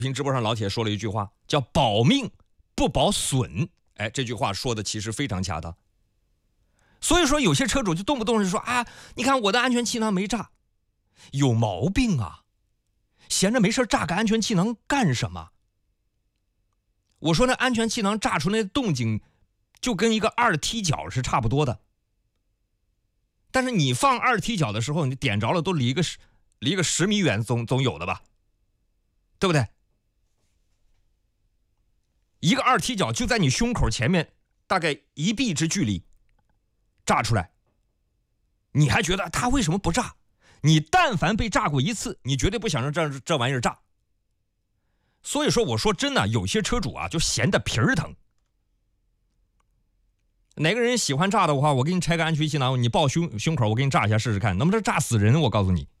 频直播上老铁说了一句话，叫保命不保损。哎，这句话说的其实非常恰当。所以说有些车主就动不动就说啊，你看我的安全气囊没炸，有毛病啊，闲着没事炸个安全气囊干什么？我说那安全气囊炸出来的动静就跟一个二踢脚是差不多的，但是你放二踢脚的时候，你点着了都离个10米远总有的吧，对不对？一个二踢脚就在你胸口前面大概1臂之距离炸出来，你还觉得它为什么不炸？你但凡被炸过一次，你绝对不想让这玩意儿炸。所以说我说真的，有些车主啊就闲得皮儿疼。哪个人喜欢炸的话，我给你拆个安全气囊，你抱胸口，我给你炸一下试试看，能不能炸死人？我告诉你。